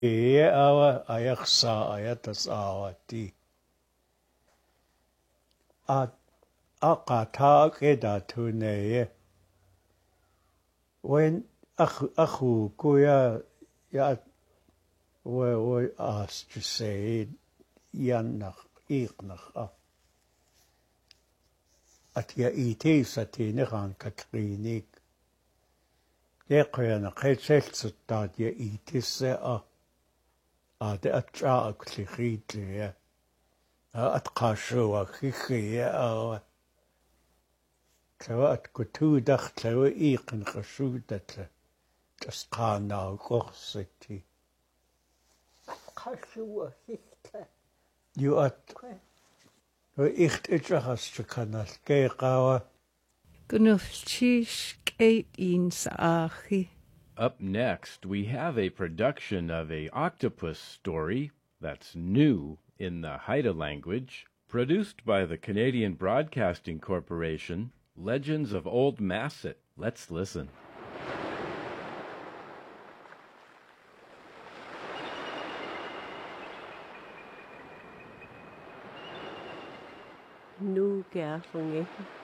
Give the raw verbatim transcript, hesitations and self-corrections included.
e awa ayaksa ayatas awati. A aqata keda tuneye. When akhu akhu kuya ya we we asked to say yanach iknach at ya ite satine ran kakrinik. Yeqyana qetselt dat ya itisse a a de atra aklikhitli at qashu akhi a Tlawa at kutudach tlawa iqn qashudatle tasqana qorsiti qashu hitle you at icht itrahas kanal keqawa Gunufchish kate in saahi. Up next, we have a production of a octopus story that's new in the Haida language, produced by the Canadian Broadcasting Corporation, Legends of Old Masset. Let's listen. Nu gerfunge